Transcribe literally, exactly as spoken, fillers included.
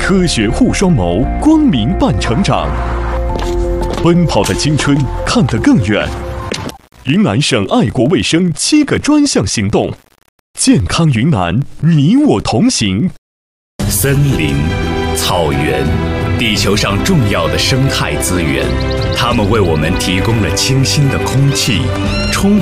科学护双眸，光明伴成长。奔跑的青春，看得更远。云南省爱国卫生七个专项行动，健康云南，你我同行。 森林、草原，地球上重要的生态资源，它们为我们提供了清新的空气、充